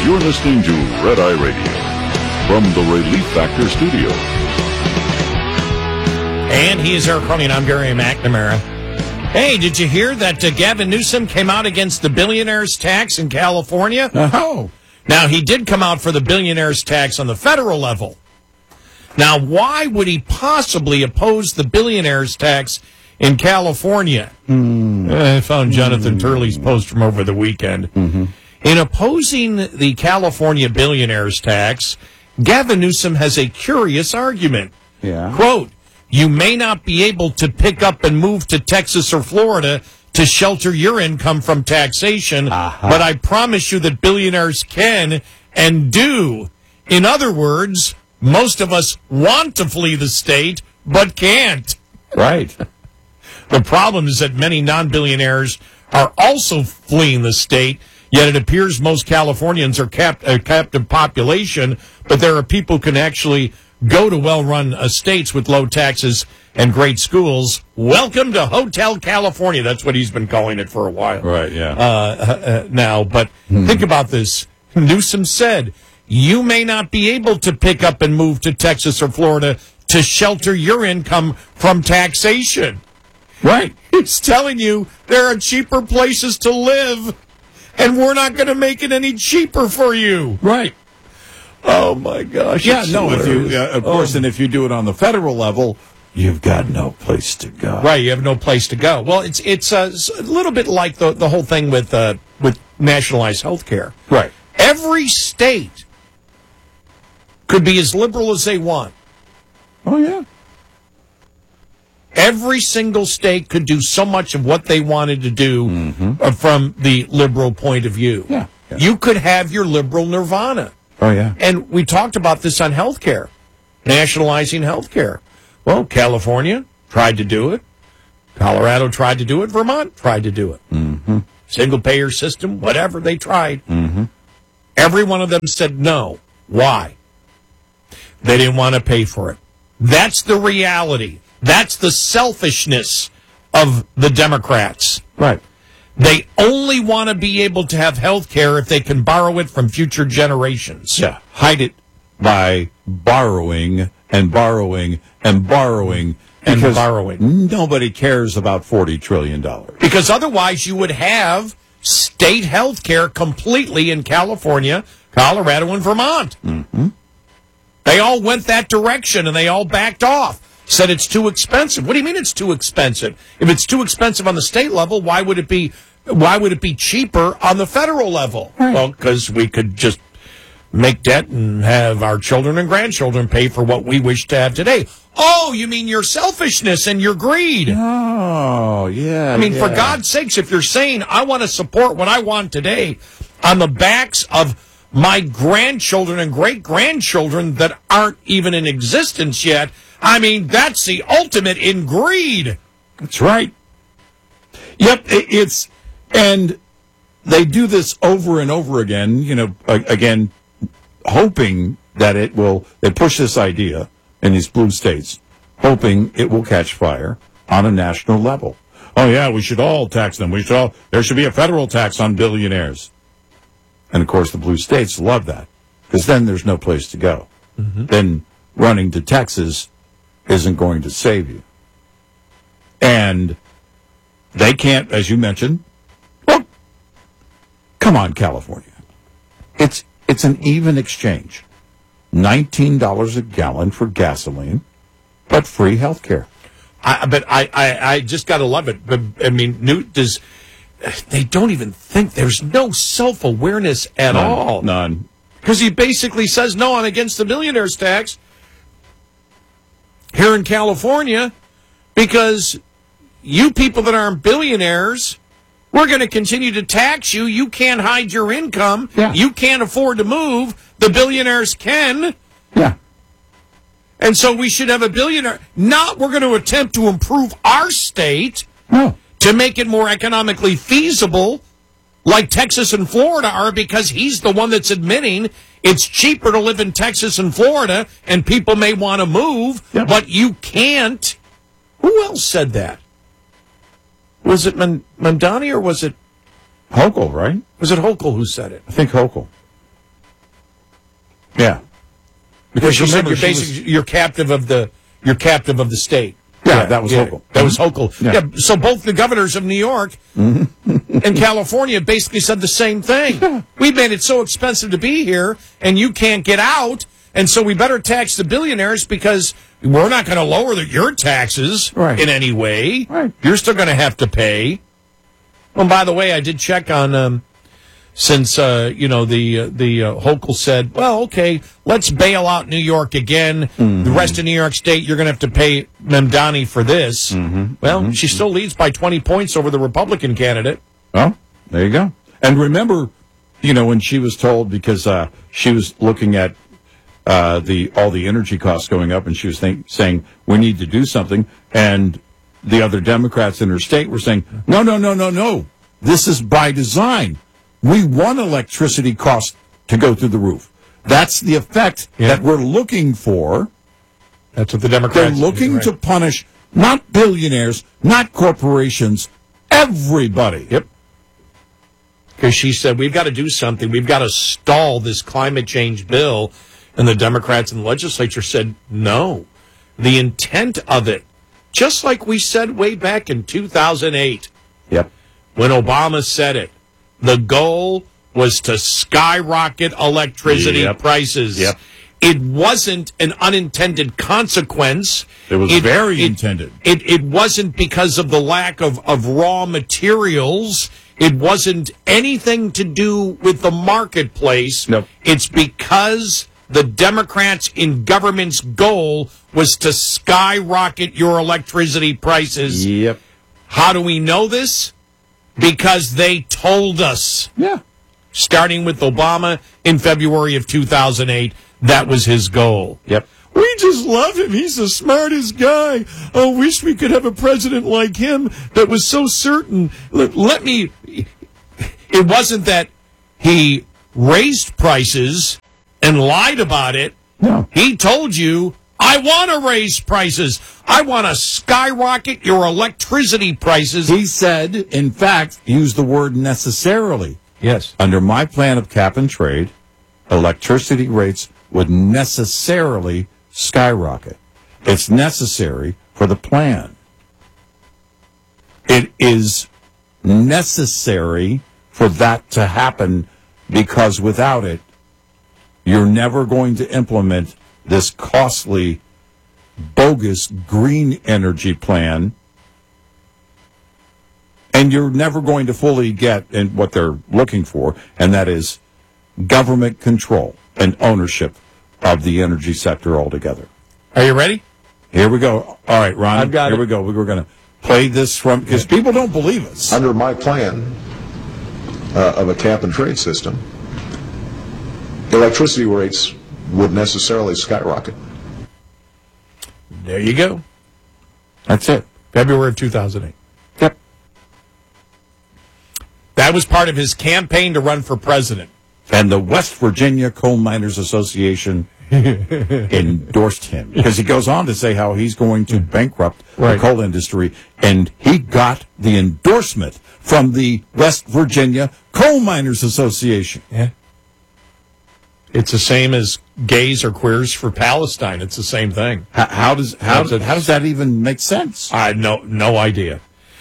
You're listening to Red Eye Radio from the Relief Factor Studio. And he is Eric Crony, and I'm Gary McNamara. Hey, did you hear that Gavin Newsom came out against the billionaire's tax in California? Oh. Now, he did come out for the billionaire's tax on the federal level. Now, why would he possibly oppose the billionaire's tax in California? I found Jonathan Turley's post from over the weekend. In opposing the California billionaire's tax, Gavin Newsom has a curious argument. Yeah. Quote, "You may not be able to pick up and move to Texas or Florida to shelter your income from taxation, but I promise you that billionaires can and do. In other words, most of us want to flee the state, but can't." Right. The problem is that many non-billionaires are also fleeing the state, yet it appears most Californians are a captive population, but there are people who can actually go to well-run estates with low taxes and great schools. Welcome to Hotel California. That's what he's been calling it for a while. Right, yeah. Now, but think about this. Newsom said, you may not be able to pick up and move to Texas or Florida to shelter your income from taxation. Right. He's telling you there are cheaper places to live, and we're not going to make it any cheaper for you. Right. Oh, my gosh. Yeah, no, if you, of course, and if you do it on the federal level, you've got no place to go. Right, you have no place to go. Well, it's a little bit like the whole thing with nationalized health care. Right. Every state could be as liberal as they want. Oh, yeah. Every single state could do so much of what they wanted to do from the liberal point of view. Yeah. You could have your liberal nirvana. Oh, yeah. And we talked about this on health care, nationalizing health care. Well, California tried to do it. Colorado tried to do it. Vermont tried to do it. Single-payer system, whatever, they tried. Every one of them said no. Why? They didn't want to pay for it. That's the reality. That's the selfishness of the Democrats. Right. They only want to be able to have health care if they can borrow it from future generations. Yeah. Hide it by borrowing and borrowing and borrowing. And borrowing. Nobody cares about $40 trillion. Because otherwise you would have state health care completely in California, Colorado, and Vermont. They all went that direction, and they all backed off. Said it's too expensive. What do you mean it's too expensive? If it's too expensive on the state level, why would it be cheaper on the federal level? Right. Well, because we could just make debt and have our children and grandchildren pay for what we wish to have today. Oh, you mean your selfishness and your greed. Oh, yeah. I mean, for God's sakes, if you're saying I want to support what I want today on the backs of my grandchildren and great-grandchildren that aren't even in existence yet, I mean, that's the ultimate in greed. That's right. Yep, and they do this over and over again, again, hoping that they push this idea in these blue states, hoping it will catch fire on a national level. Oh, yeah, we should all tax them. There should be a federal tax on billionaires. And, of course, the blue states love that, because then there's no place to go. Then running to Texas isn't going to save you. And they can't, as you mentioned, well, come on, California. It's an even exchange. $19 a gallon for gasoline, but free health care. I just got to love it. But, I mean, they don't even think. There's no self-awareness at all. None. Because he basically says, no, I'm against the billionaire's tax here in California because you people that aren't billionaires, we're going to continue to tax you. You can't hide your income. Yeah. You can't afford to move. The billionaires can. Yeah. And so we should have a billionaire. Not we're going to attempt to improve our state. No. To make it more economically feasible, like Texas and Florida are, because he's the one that's admitting it's cheaper to live in Texas and Florida, and people may want to move, but you can't. Who else said that? Was it Mamdani or was it Hochul, right? Was it Hochul who said it? I think Hochul. Yeah. Because you said remember, you're captive of the state. Yeah, that was Hochul. That was Hochul. Yeah. Yeah. So both the governors of New York and California basically said the same thing. Yeah. We made it so expensive to be here, and you can't get out, and so we better tax the billionaires because we're not going to lower your taxes in any way. Right. You're still going to have to pay. Well, by the way, I did check on since the Hochul said, well, okay, let's bail out New York again. The rest of New York State, you're going to have to pay Mamdani for this. Well, she still leads by 20 points over the Republican candidate. Well, there you go. And remember, when she was told, because she was looking at all the energy costs going up, and she was saying we need to do something, and the other Democrats in her state were saying, no, this is by design. We want electricity costs to go through the roof. That's the effect that we're looking for. That's what the Democrats They're looking to punish not billionaires, not corporations, everybody. Yep. Because she said, we've got to do something. We've got to stall this climate change bill. And the Democrats in the legislature said, no. The intent of it, just like we said way back in 2008, when Obama said it, the goal was to skyrocket electricity prices. It wasn't an unintended consequence. It was very intended. It wasn't because of the lack of raw materials. It wasn't anything to do with the marketplace. Nope. It's because the Democrats in government's goal was to skyrocket your electricity prices. Yep. How do we know this? Because they told us. Yeah. Starting with Obama in February of 2008, that was his goal. Yep. We just love him. He's the smartest guy. Oh, wish we could have a president like him that was so certain. It wasn't that he raised prices and lied about it. No. He told you, I want to raise prices. I want to skyrocket your electricity prices. He said, in fact, used the word necessarily. Yes. Under my plan of cap and trade, electricity rates would necessarily skyrocket. It's necessary for the plan. It is necessary for that to happen because without it, you're never going to implement this costly, bogus green energy plan, and you're never going to fully get what they're looking for, and that is government control and ownership of the energy sector altogether. Are you ready? Here we go. All right, Ron. I've got Here it. we go. We're going to play this from, because people don't believe us. Under my plan of a cap and trade system, electricity rates would necessarily skyrocket. There you go. That's it. February of 2008. Yep. That was part of his campaign to run for president. And the West Virginia Coal Miners Association endorsed him, because he goes on to say how he's going to bankrupt the coal industry, and he got the endorsement from the West Virginia Coal Miners Association. Yeah. It's the same as gays or queers for Palestine. It's the same thing. How does that even make sense? I have no idea.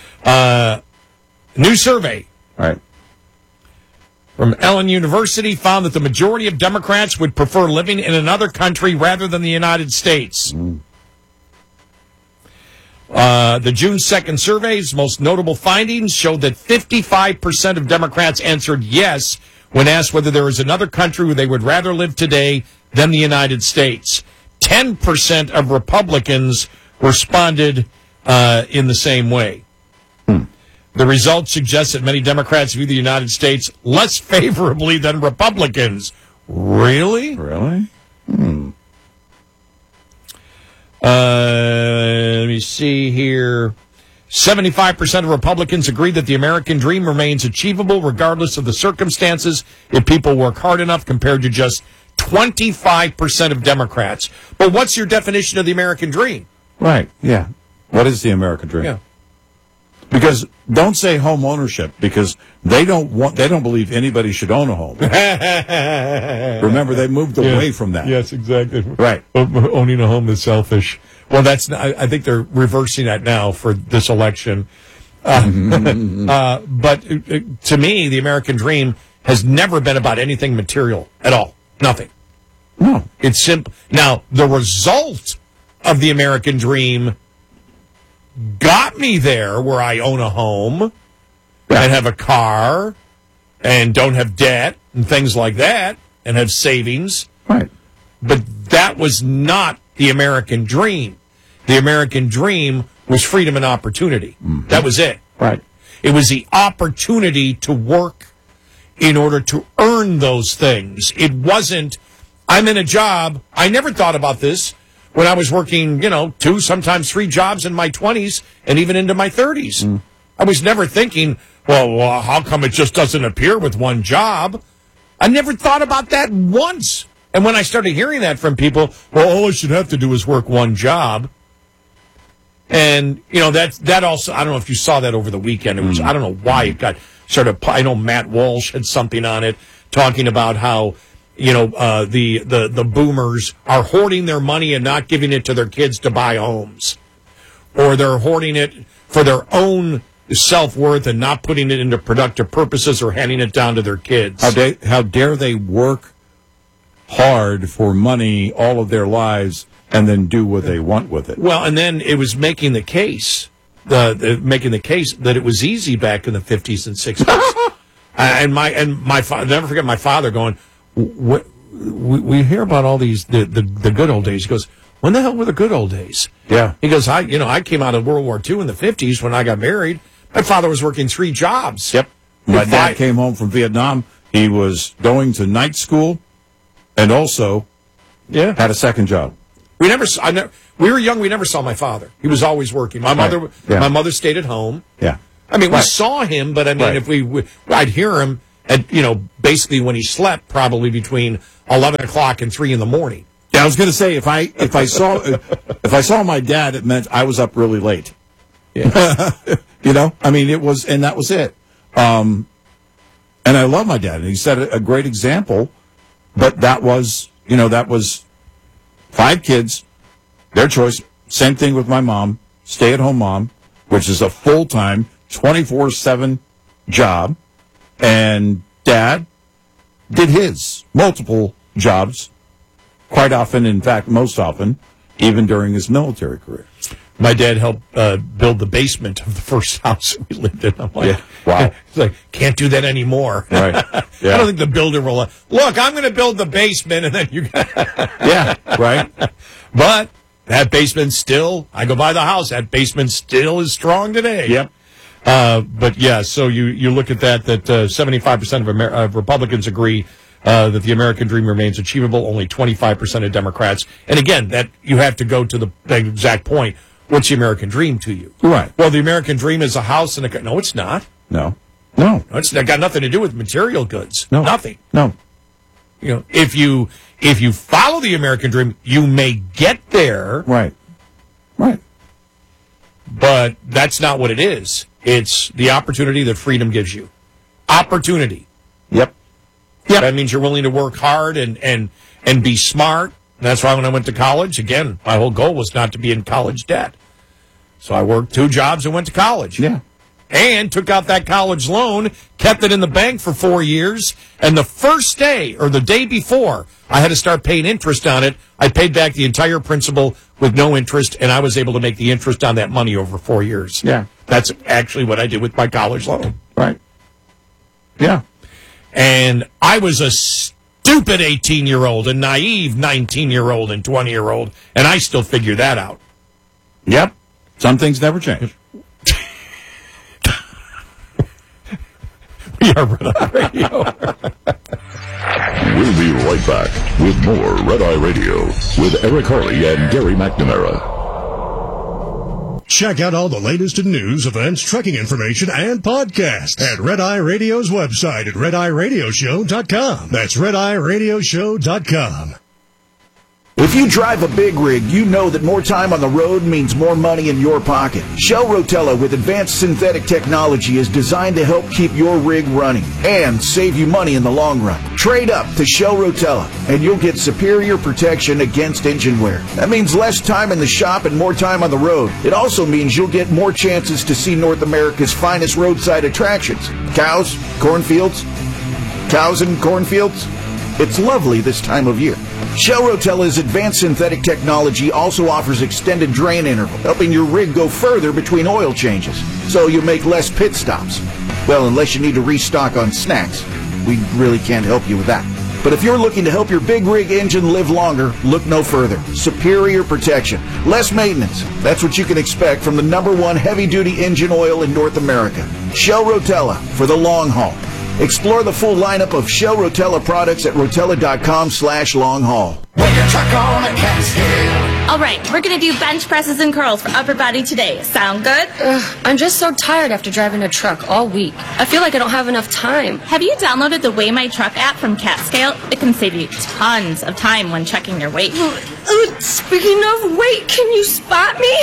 New survey All right. from Ellen University found that the majority of Democrats would prefer living in another country rather than the United States. The June 2nd survey's most notable findings showed that 55% of Democrats answered yes when asked whether there is another country where they would rather live today than the United States. 10% of Republicans responded in the same way. The results suggest that many Democrats view the United States less favorably than Republicans. Really? Really? Let me see here. 75% of Republicans agree that the American dream remains achievable regardless of the circumstances if people work hard enough, compared to just 25% of Democrats. But what's your definition of the American dream? Right. Yeah. What is the American dream? Yeah. Because don't say home ownership, because they don't believe anybody should own a home. Remember, they moved away from that. Yes, exactly. Right. Owning a home is selfish. Well, I think they're reversing that now for this election. But to me, the American dream has never been about anything material at all. Nothing. No. It's simple. Now, the result of the American dream got me there, where I own a home and have a car and don't have debt and things like that and have savings. Right. But that was not the American dream. The American dream was freedom and opportunity. Mm-hmm. That was it. Right. It was the opportunity to work in order to earn those things. It wasn't, I'm in a job. I never thought about this when I was working, 2, sometimes 3 jobs in my 20s and even into my 30s. Mm. I was never thinking, well, how come it just doesn't appear with one job? I never thought about that once. And when I started hearing that from people, well, all I should have to do is work one job. And, that also, I don't know if you saw that over the weekend. It was, I don't know why it got sort of, I know Matt Walsh had something on it talking about how, the boomers are hoarding their money and not giving it to their kids to buy homes. Or they're hoarding it for their own self-worth and not putting it into productive purposes or handing it down to their kids. How dare they work hard for money all of their lives and then do what they want with it? Well, and then it was making the case, making the case that it was easy back in the 50s and 60s. and my father, never forget my father going, we hear about all these the good old days. He goes, when the hell were the good old days? Yeah. He goes, I came out of World War II in the 50s when I got married. My father was working 3 jobs. Yep. My dad came home from Vietnam. He was going to night school and also had a second job. We were young. We never saw my father. He was always working. My mother stayed at home. Yeah. I mean, we saw him, but I mean, if I'd hear him at, basically when he slept, probably between 11 o'clock and 3 in the morning. Yeah, I was going to say, if I saw my dad, it meant I was up really late. Yeah. I mean, it was, and that was it. And I love my dad, and he set a great example, but that was 5 kids, their choice. Same thing with my mom, stay-at-home mom, which is a full-time, 24/7 job. And Dad did his multiple jobs, quite often, in fact, most often, even during his military career. My dad helped build the basement of the first house we lived in. I'm like, wow. He's like, can't do that anymore. Right. Yeah. I don't think the builder will. Look, I'm going to build the basement, and then you. Yeah. Right. But that basement still, I go by the house. That basement still is strong today. Yep. But yeah, so you look at that 75% of Republicans agree that the American dream remains achievable. Only 25% of Democrats. And again, that you have to go to the exact point. What's the American dream to you? Right. Well, the American dream is a house and a... No, it's not. No. It's got nothing to do with material goods. No. Nothing. No. If you follow the American dream, you may get there. Right. But that's not what it is. It's the opportunity that freedom gives you. Opportunity. Yep. That means you're willing to work hard and be smart. And that's why when I went to college, again, my whole goal was not to be in college debt. So I worked 2 jobs and went to college. Yeah. And took out that college loan, kept it in the bank for 4 years, and the first day, or the day before, I had to start paying interest on it. I paid back the entire principal with no interest, and I was able to make the interest on that money over 4 years. Yeah. That's actually what I did with my college loan. Right. Yeah. And I was a stupid 18-year-old, a naive 19-year-old and 20-year-old, and I still figure that out. Yep. Some things never change. We are Red Eye Radio. We'll be right back with more Red Eye Radio with Eric Harley and Gary McNamara. Check out all the latest in news, events, trucking information, and podcasts at Red Eye Radio's website at RedEyeRadioshow.com. That's RedEyeRadioshow.com. If you drive a big rig, you know that more time on the road means more money in your pocket. Shell Rotella with advanced synthetic technology is designed to help keep your rig running and save you money in the long run. Trade up to Shell Rotella and you'll get superior protection against engine wear. That means less time in the shop and more time on the road. It also means you'll get more chances to see North America's finest roadside attractions. Cows, cornfields, cows and cornfields. It's lovely this time of year. Shell Rotella's advanced synthetic technology also offers extended drain interval, helping your rig go further between oil changes, so you make less pit stops. Well, unless you need to restock on snacks. We really can't help you with that. But if you're looking to help your big rig engine live longer, look no further. Superior protection, less maintenance. That's what you can expect from the #1 heavy-duty engine oil in North America. Shell Rotella for the long haul. Explore the full lineup of Shell Rotella products at rotella.com/long-haul. When your truck on a Catskill. All right, we're going to do bench presses and curls for upper body today. Sound good? I'm just so tired after driving a truck all week. I feel like I don't have enough time. Have you downloaded the Weigh My Truck app from CatScale? It can save you tons of time when checking your weight. Speaking of weight, can you spot me?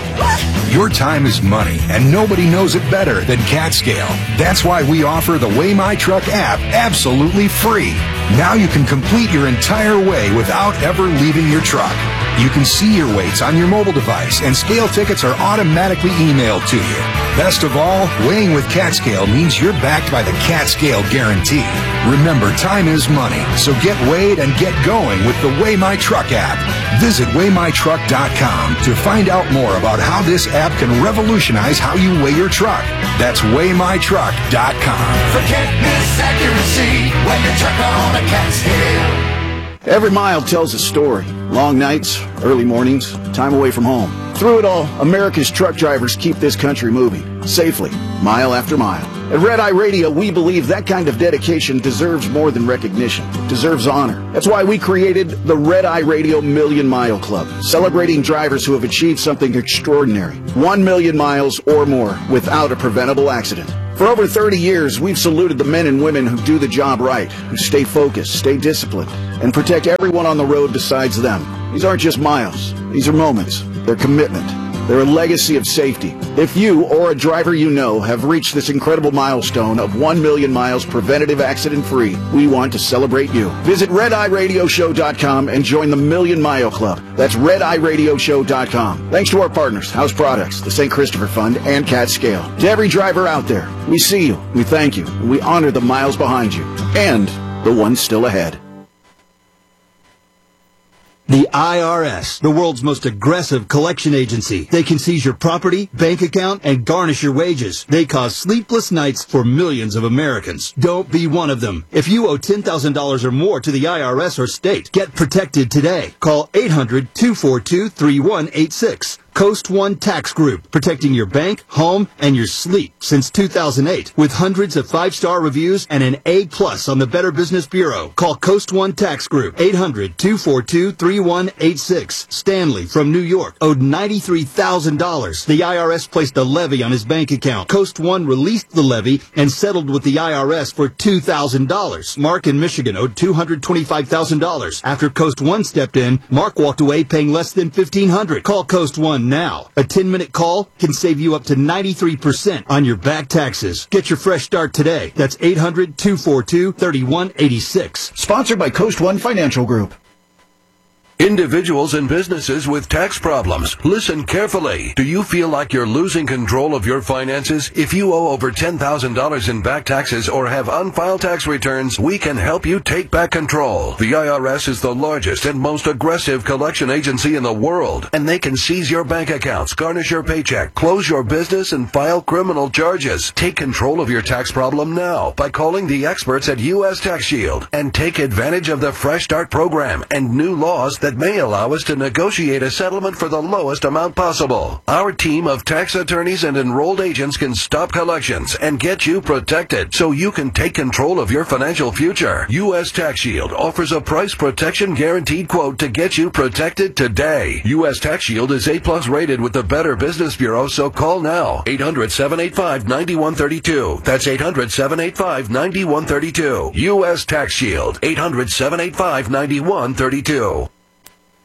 Your time is money, and nobody knows it better than CatScale. That's why we offer the Weigh My Truck app absolutely free. Now you can complete your entire weigh without ever leaving your truck. You can see your weights on your mobile device, and scale tickets are automatically emailed to you. Best of all, weighing with CatScale means you're backed by the CatScale Guarantee. Remember, time is money, so get weighed and get going with the Weigh My Truck app. Visit WeighMyTruck.com to find out more about how this app can revolutionize how you weigh your truck. That's WeighMyTruck.com. Forget misaccuracy when your truck on a Catskill. Every mile tells a story. Long nights, early mornings, time away from home. Through it all, America's truck drivers keep this country moving, safely, mile after mile. At Red Eye Radio, we believe that kind of dedication deserves more than recognition. It deserves honor. That's why we created the Red Eye Radio Million Mile Club, celebrating drivers who have achieved something extraordinary. 1 million miles or more without a preventable accident. For over 30 years, we've saluted the men and women who do the job right, who stay focused, stay disciplined, and protect everyone on the road besides them. These aren't just miles. These are moments. They're commitment. They're a legacy of safety. If you or a driver you know have reached this incredible milestone of 1 million miles preventative accident-free, we want to celebrate you. Visit RedEyeRadioShow.com and join the Million Mile Club. That's RedEyeRadioShow.com. Thanks to our partners, House Products, the St. Christopher Fund, and CatScale. To every driver out there, we see you, we thank you, and we honor the miles behind you, and the ones still ahead. The IRS, the world's most aggressive collection agency. They can seize your property, bank account, and garnish your wages. They cause sleepless nights for millions of Americans. Don't be one of them. If you owe $10,000 or more to the IRS or state, get protected today. Call 800-242-3186. Coast One Tax Group, protecting your bank, home, and your sleep since 2008. With hundreds of 5-star reviews and an A+ on the Better Business Bureau. Call Coast One Tax Group, 800-242-3186. Stanley from New York owed $93,000. The IRS placed a levy on his bank account. Coast One released the levy and settled with the IRS for $2,000. Mark in Michigan owed $225,000. After Coast One stepped in, Mark walked away paying less than $1,500. Call Coast One now. A 10-minute call can save you up to 93% on your back taxes. Get your fresh start today. That's 800-242-3186. Sponsored by Coast One Financial Group. Individuals and businesses with tax problems, listen carefully. Do you feel like you're losing control of your finances? If you owe over $10,000 in back taxes or have unfiled tax returns, we can help you take back control. The IRS is the largest and most aggressive collection agency in the world, and they can seize your bank accounts, garnish your paycheck, close your business, and file criminal charges. Take control of your tax problem now by calling the experts at U.S. Tax Shield and take advantage of the Fresh Start program and new laws that may allow us to negotiate a settlement for the lowest amount possible. Our team of tax attorneys and enrolled agents can stop collections and get you protected so you can take control of your financial future. U.S. Tax Shield offers a price protection guaranteed quote to get you protected today. U.S. Tax Shield is A+ rated with the Better Business Bureau, so call now. 800-785-9132. That's 800-785-9132. U.S. Tax Shield. 800-785-9132.